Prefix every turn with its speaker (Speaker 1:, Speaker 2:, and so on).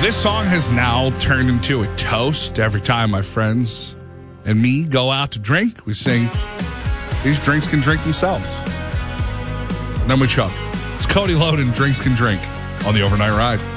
Speaker 1: This song has now turned into a toast. Every time my friends and me go out to drink, we sing, these drinks can drink themselves. And then we chug. It's Cody Loden, Drinks Can Drink on the Overnight Ride.